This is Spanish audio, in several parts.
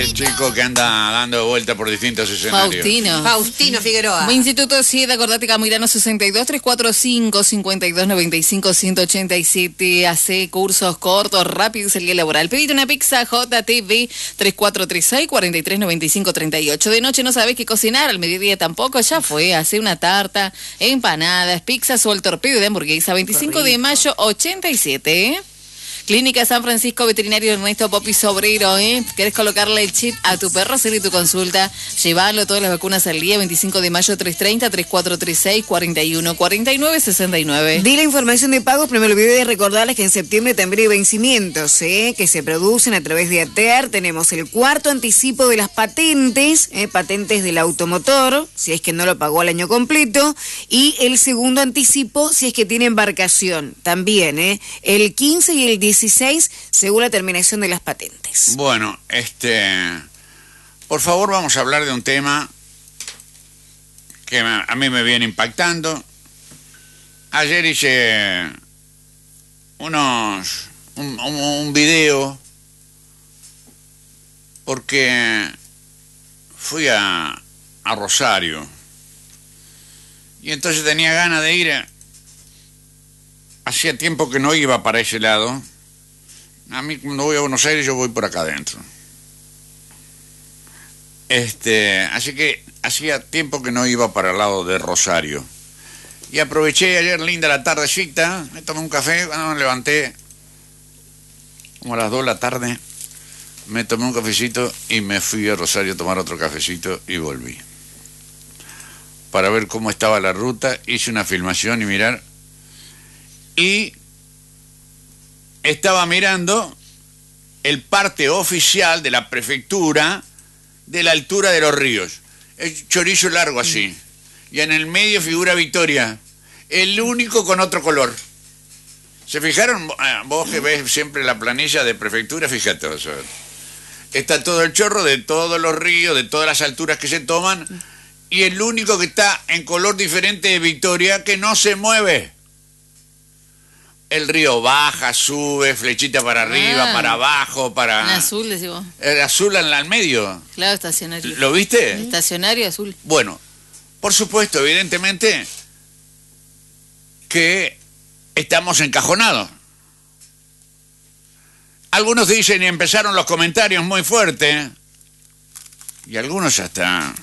el chico que anda dando vuelta por distintos escenarios. Faustino Figueroa. Instituto CIED, acordate, Camirano 62 345 52 95 187. Hace cursos cortos, rápidos el día laboral. Pedite una pizza JTV 3436 43 95 38. De noche no sabés qué cocinar, al mediodía tampoco, ya fue. Hace una tarta, empanadas, pizzas o el torpedo de hamburguesa. 25 de mayo 87, ¿eh? Clínica San Francisco, veterinario Ernesto Popi Sobrero, ¿eh? ¿Querés colocarle el chip a tu perro? Hacer tu consulta, llévalo, todas las vacunas al día. 25 de mayo 330 3436 41 49 69. Di la información de pagos, pero me olvidé de recordarles que en septiembre tendré vencimientos, que se producen a través de ATER. Tenemos el cuarto anticipo de las patentes, patentes del automotor, si es que no lo pagó al año completo, y el segundo anticipo si es que tiene embarcación, también, el 15 y el 16 según la terminación de las patentes. Bueno, por favor vamos a hablar de un tema que a mí me viene impactando. Ayer hice un video porque fui a Rosario y entonces tenía ganas de ir. Hacía tiempo que no iba para ese lado. A mí cuando voy a Buenos Aires yo voy por acá adentro. Así que hacía tiempo que no iba para el lado de Rosario. Y aproveché ayer, linda la tardecita, me tomé un café, cuando me levanté como a las 2 de la tarde, me tomé un cafecito y me fui a Rosario a tomar otro cafecito y volví. Para ver cómo estaba la ruta, hice una filmación y mirar. Y estaba mirando el parte oficial de la prefectura de la altura de los ríos. El chorizo largo así. Y en el medio figura Victoria. El único con otro color. ¿Se fijaron? Vos que ves siempre la planilla de prefectura, fíjate. Está todo el chorro de todos los ríos, de todas las alturas que se toman. Y el único que está en color diferente es Victoria, que no se mueve. El río baja, sube, flechita para arriba, para abajo, para... En azul, decimos. El azul en el medio. Claro, estacionario. ¿Lo viste? Estacionario azul. Bueno, por supuesto, evidentemente, que estamos encajonados. Algunos dicen, y empezaron los comentarios muy fuertes, y algunos hasta,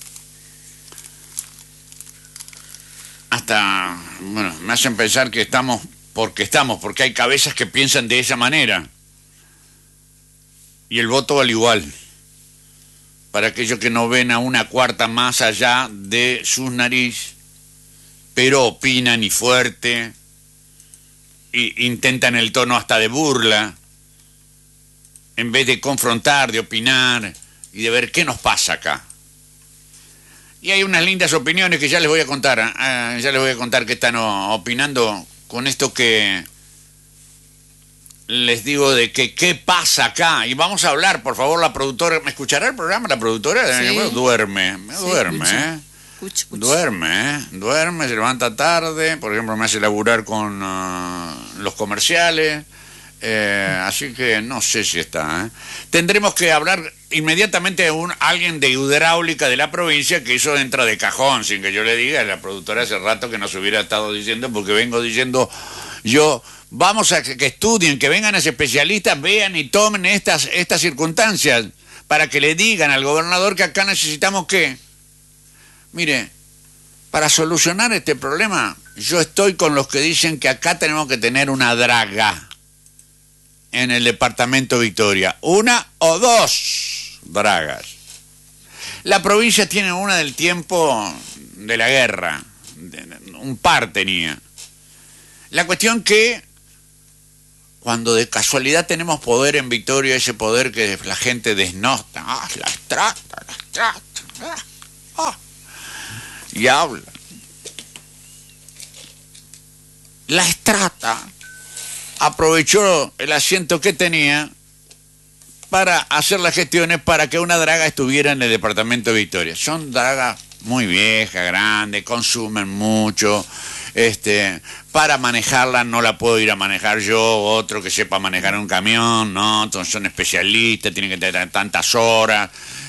bueno, me hacen pensar que estamos, porque hay cabezas que piensan de esa manera. Y el voto vale igual. Para aquellos que no ven a una cuarta más allá de sus nariz, pero opinan y fuerte, e intentan el tono hasta de burla, en vez de confrontar, de opinar y de ver qué nos pasa acá. Y hay unas lindas opiniones que ya les voy a contar, que están opinando con esto que les digo de que qué pasa acá. Y vamos a hablar, por favor, la productora. ¿Me escuchará el programa la productora? Sí. Duerme, Puch. Duerme, se levanta tarde, por ejemplo, me hace laburar con los comerciales. Así que no sé si está. Tendremos que hablar inmediatamente a alguien de hidráulica de la provincia, que eso entra de cajón, sin que yo le diga. La productora hace rato que nos hubiera estado diciendo, porque vengo diciendo yo, vamos a que estudien, que vengan los especialistas, vean y tomen estas circunstancias, para que le digan al gobernador que acá necesitamos que... Mire, para solucionar este problema, yo estoy con los que dicen que acá tenemos que tener una draga en el departamento Victoria. 1 o 2 dragas. La provincia tiene una del tiempo de la guerra. Un par tenía. La cuestión que cuando de casualidad tenemos poder en Victoria, ese poder que la gente desnosta, la extracta, y habla. La Estrata aprovechó el asiento que tenía para hacer las gestiones para que una draga estuviera en el departamento de Victoria. Son dragas muy viejas, grandes, consumen mucho, Para manejarla no la puedo ir a manejar yo, otro que sepa manejar un camión, no, entonces son especialistas, tienen que tener tantas horas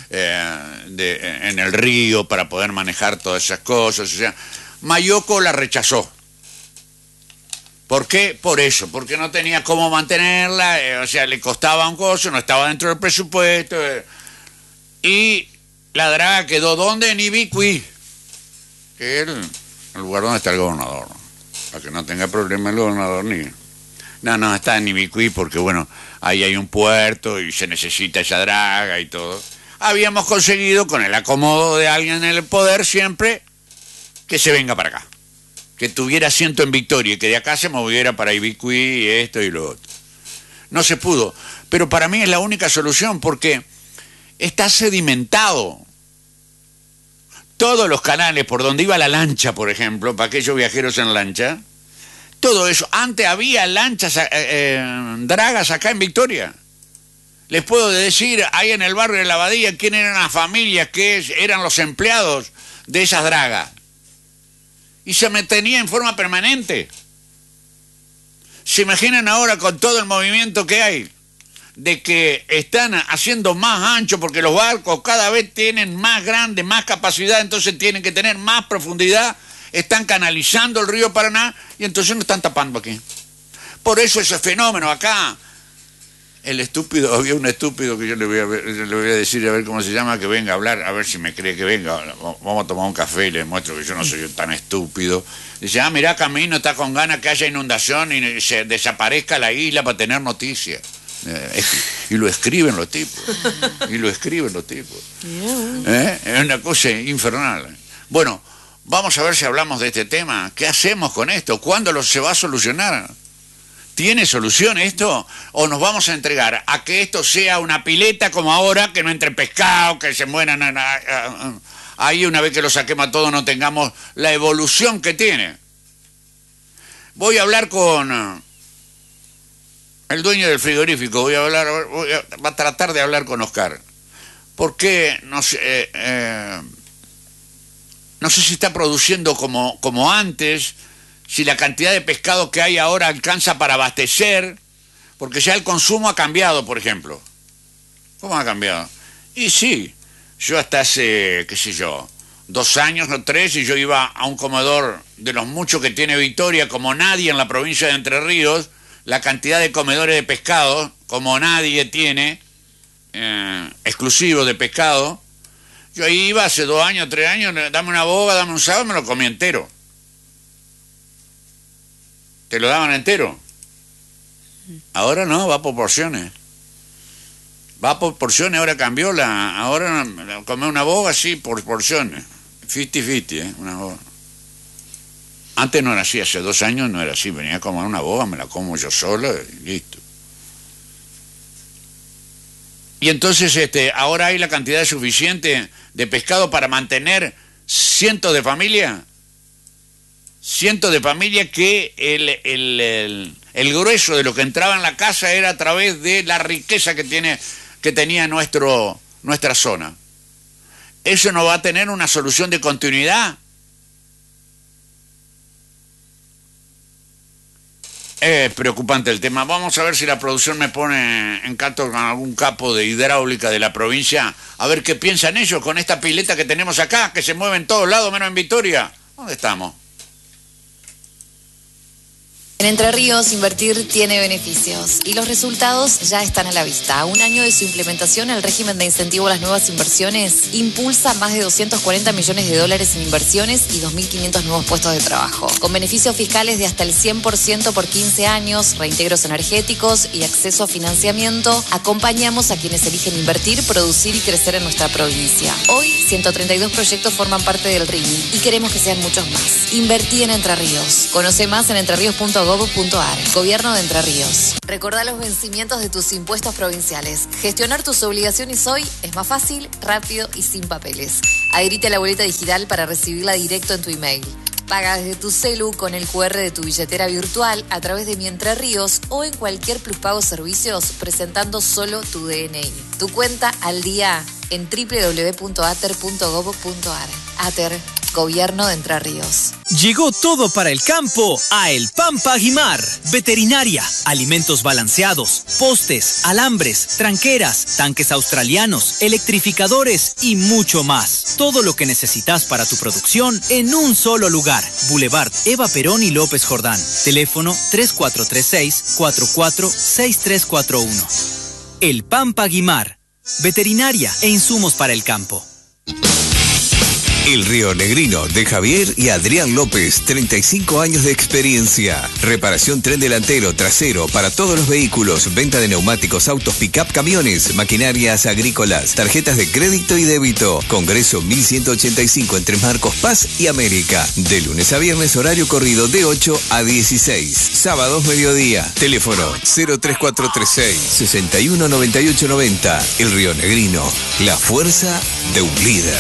en el río para poder manejar todas esas cosas. O sea, Mayoko la rechazó. ¿Por qué? Por eso, porque no tenía cómo mantenerla, o sea, le costaba un costo, no estaba dentro del presupuesto, y la draga quedó ¿dónde? En Ibicuí, que es el lugar donde está el gobernador, para que no tenga problema el gobernador ni... No, está en Ibicuí porque, bueno, ahí hay un puerto y se necesita esa draga y todo. Habíamos conseguido, con el acomodo de alguien en el poder, siempre que se venga para acá. Que tuviera asiento en Victoria y que de acá se moviera para Ibicuí, esto y lo otro. No se pudo, pero para mí es la única solución porque está sedimentado. Todos los canales por donde iba la lancha, por ejemplo, para aquellos viajeros en lancha, todo eso, antes había lanchas, dragas acá en Victoria. Les puedo decir, ahí en el barrio de la Abadía, quién eran las familias que eran los empleados de esas dragas. Y se mantenía en forma permanente. ¿Se imaginan ahora con todo el movimiento que hay? De que están haciendo más ancho porque los barcos cada vez tienen más grande, más capacidad, entonces tienen que tener más profundidad, están canalizando el río Paraná y entonces no están tapando aquí. Por eso ese fenómeno acá. Había un estúpido que yo le voy a decir a ver cómo se llama, que venga a hablar, a ver si me cree que venga, vamos a tomar un café y le demuestro que yo no soy tan estúpido. Dice, mirá, Camino está con ganas que haya inundación y se desaparezca la isla para tener noticias. Y lo escriben los tipos. Es una cosa infernal. Bueno, vamos a ver si hablamos de este tema. ¿Qué hacemos con esto? ¿Cuándo se va a solucionar? ¿Tiene solución esto? ¿O nos vamos a entregar a que esto sea una pileta como ahora, que no entre pescado, que se mueran ahí una vez que lo saquemos a todo no tengamos la evolución que tiene? Voy a hablar con el dueño del frigorífico, voy a tratar de hablar con Oscar. Porque no sé si está produciendo como antes, si la cantidad de pescado que hay ahora alcanza para abastecer, porque ya el consumo ha cambiado, por ejemplo. ¿Cómo ha cambiado? Y sí, yo hasta hace, 2 años o 3, y yo iba a un comedor de los muchos que tiene Victoria, como nadie en la provincia de Entre Ríos, la cantidad de comedores de pescado, como nadie tiene, exclusivo de pescado. Yo ahí iba hace 2 años, 3 años, dame una boga, dame un sábado, me lo comí entero. ¿Te lo daban entero? Ahora no, va por porciones. Ahora cambió ahora comer una boga, sí, por porciones. 50-50, una boga. Antes no era así, hace 2 años no era así. Venía a comer una boga, me la como yo solo y listo. Y entonces ahora hay la cantidad suficiente de pescado para mantener cientos de familias. Cientos de familias que el grueso de lo que entraba en la casa era a través de la riqueza que tenía nuestra zona. ¿Eso no va a tener una solución de continuidad? Es preocupante el tema. Vamos a ver si la producción me pone en contacto con algún capo de hidráulica de la provincia, a ver qué piensan ellos con esta pileta que tenemos acá, que se mueve en todos lados menos en Victoria. ¿Dónde estamos? En Entre Ríos, invertir tiene beneficios y los resultados ya están a la vista. A un año de su implementación, el régimen de incentivo a las nuevas inversiones impulsa más de $240 millones en inversiones y 2.500 nuevos puestos de trabajo. Con beneficios fiscales de hasta el 100% por 15 años, reintegros energéticos y acceso a financiamiento, acompañamos a quienes eligen invertir, producir y crecer en nuestra provincia. Hoy, 132 proyectos forman parte del RIMI y queremos que sean muchos más. Invertí en Entre Ríos. Conoce más en entreríos.gov.ar. Gobierno de Entre Ríos. Recordá los vencimientos de tus impuestos provinciales. Gestionar tus obligaciones hoy es más fácil, rápido y sin papeles. Adherite a la boleta digital para recibirla directo en tu email. Paga desde tu celu con el QR de tu billetera virtual a través de Mi Entre Ríos o en cualquier Pluspago Servicios presentando solo tu DNI. Tu cuenta al día en www.ater.gov.ar. ATER, Gobierno de Entre Ríos. Llegó todo para el campo a El Pampa Guimar. Veterinaria, alimentos balanceados, postes, alambres, tranqueras, tanques australianos, electrificadores y mucho más. Todo lo que necesitas para tu producción en un solo lugar. Boulevard Eva Perón y López Jordán. Teléfono 3436-446341. El Pampa Guimar. Veterinaria e insumos para el campo. El Río Negrino de Javier y Adrián López, 35 años de experiencia. Reparación tren delantero, trasero, para todos los vehículos. Venta de neumáticos, autos, pick-up, camiones, maquinarias agrícolas, tarjetas de crédito y débito. Congreso 1185 entre Marcos Paz y América. De lunes a viernes, horario corrido de 8 a 16. Sábados, mediodía. Teléfono 03436-619890. El Río Negrino, la fuerza de un líder.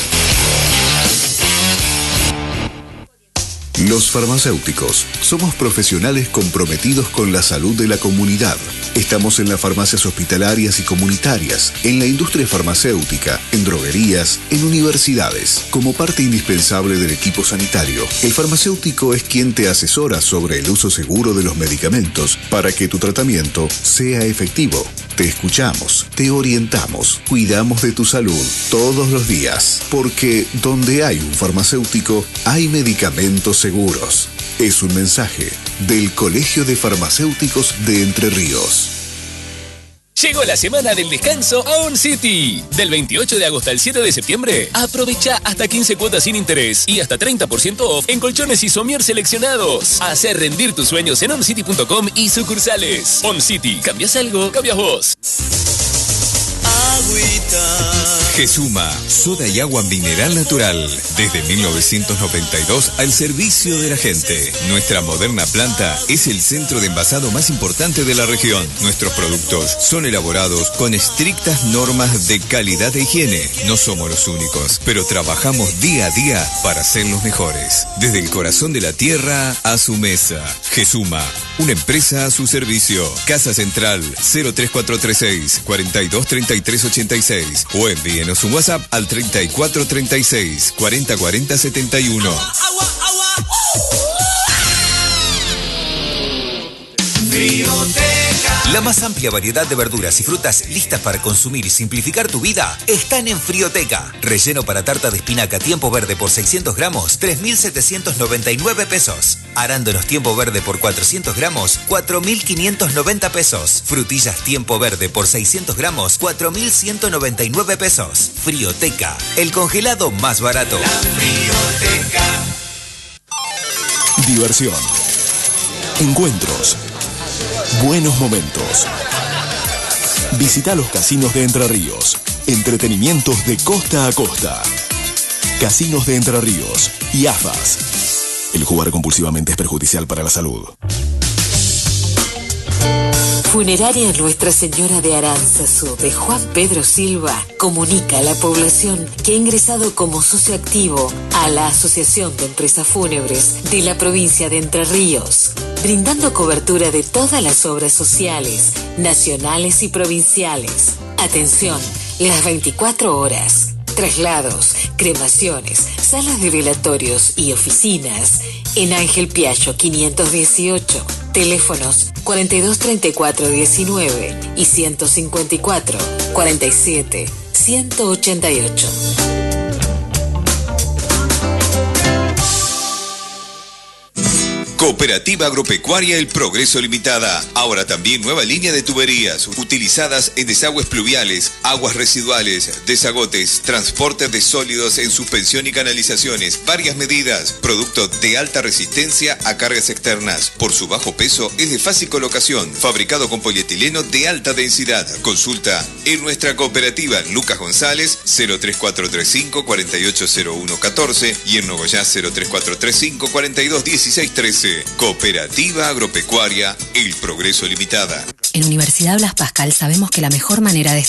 Los farmacéuticos somos profesionales comprometidos con la salud de la comunidad. Estamos en las farmacias hospitalarias y comunitarias, en la industria farmacéutica, en droguerías, en universidades. Como parte indispensable del equipo sanitario, el farmacéutico es quien te asesora sobre el uso seguro de los medicamentos para que tu tratamiento sea efectivo. Te escuchamos, te orientamos, cuidamos de tu salud todos los días, porque donde hay un farmacéutico, hay medicamentos seguros. Es un mensaje del Colegio de Farmacéuticos de Entre Ríos. Llegó la semana del descanso a OnCity. Del 28 de agosto al 7 de septiembre, aprovecha hasta 15 cuotas sin interés y hasta 30% off en colchones y somier seleccionados. Hacer rendir tus sueños en oncity.com y sucursales. OnCity, ¿cambias algo? Cambias vos. Gesuma, soda y agua mineral natural. Desde 1992 al servicio de la gente. Nuestra moderna planta es el centro de envasado más importante de la región. Nuestros productos son elaborados con estrictas normas de calidad e higiene. No somos los únicos, pero trabajamos día a día para ser los mejores. Desde el corazón de la tierra a su mesa. Gesuma, una empresa a su servicio. Casa Central 03436 423386 o envíenos un WhatsApp al 3436 404071. La más amplia variedad de verduras y frutas listas para consumir y simplificar tu vida están en Frioteca. Relleno para tarta de espinaca tiempo verde por 600 gramos, 3.799 pesos. Arándanos tiempo verde por 400 gramos, 4.590 pesos. Frutillas tiempo verde por 600 gramos, 4.199 pesos. Frioteca, el congelado más barato. La Frioteca. Diversión. Encuentros. Buenos momentos. Visita los casinos de Entre Ríos. Entretenimientos de costa a costa. Casinos de Entre Ríos y AFAS. El jugar compulsivamente es perjudicial para la salud. Funeraria Nuestra Señora de Aránzazu de Juan Pedro Silva comunica a la población que ha ingresado como socio activo a la Asociación de Empresas Fúnebres de la provincia de Entre Ríos, brindando cobertura de todas las obras sociales, nacionales y provinciales. Atención, las 24 horas. Traslados, cremaciones, salas de velatorios y oficinas en Ángel Piaggio 518. Teléfonos 423419 y 154 47 188. Cooperativa Agropecuaria El Progreso Limitada. Ahora también nueva línea de tuberías utilizadas en desagües pluviales, aguas residuales, desagotes, transporte de sólidos en suspensión y canalizaciones. Varias medidas. Producto de alta resistencia a cargas externas. Por su bajo peso es de fácil colocación. Fabricado con polietileno de alta densidad. Consulta en nuestra cooperativa Lucas González 03435 480114 y en Nogoyá 03435 421613. Cooperativa Agropecuaria El Progreso Limitada. En Universidad Blas Pascal sabemos que la mejor manera de